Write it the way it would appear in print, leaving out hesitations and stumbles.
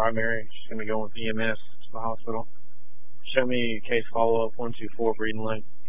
primary. She's going to be going with EMS to the hospital. Show me case follow-up 124 breathing length.